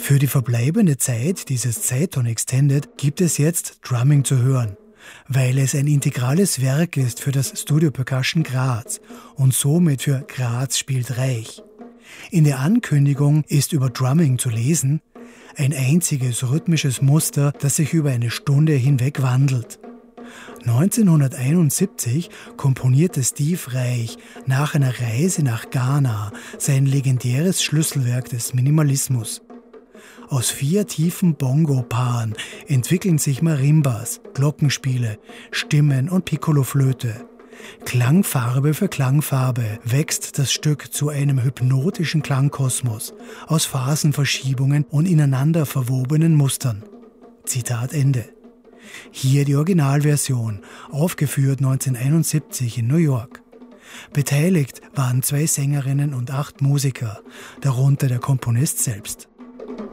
Für die verbleibende Zeit dieses Zeiton Extended gibt es jetzt Drumming zu hören, weil es ein integrales Werk ist für das Studio Percussion Graz und somit für Graz spielt Reich. In der Ankündigung ist über Drumming zu lesen, ein einziges rhythmisches Muster, das sich über eine Stunde hinweg wandelt. 1971 komponierte Steve Reich nach einer Reise nach Ghana sein legendäres Schlüsselwerk des Minimalismus. Aus 4 tiefen Bongo-Paaren entwickeln sich Marimbas, Glockenspiele, Stimmen und Piccoloflöte. Klangfarbe für Klangfarbe wächst das Stück zu einem hypnotischen Klangkosmos aus Phasenverschiebungen und ineinander verwobenen Mustern. Zitat Ende. Hier die Originalversion, aufgeführt 1971 in New York. Beteiligt waren 2 Sängerinnen und 8 Musiker, darunter der Komponist selbst.